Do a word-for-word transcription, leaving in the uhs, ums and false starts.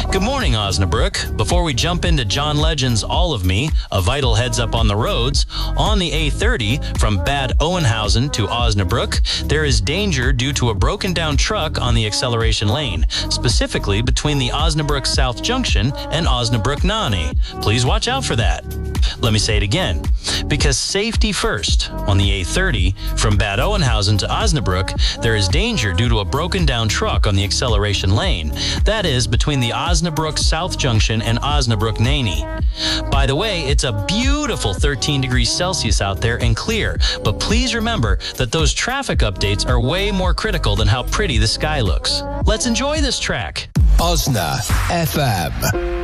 Good morning, Osnabrück. Before we jump into John Legend's All of Me, a vital heads up on the roads, on the A thirty from Bad Oeynhausen to Osnabrück, there is danger due to a broken down truck on the acceleration lane, specifically between the Osnabrück South Junction and Osnabrück-Nani. Please watch out for that. Let me say it again. Because safety first. On the A thirty from Bad Oeynhausen to Osnabrück, there is danger due to a broken down truck on the acceleration lane. That is between the Osnabrück South Junction and Osnabrück-Nani. By the way, it's a beautiful thirteen degrees Celsius out there and clear, but please remember that those traffic updates are way more critical than how pretty the sky looks. Let's enjoy this track. Osna F M.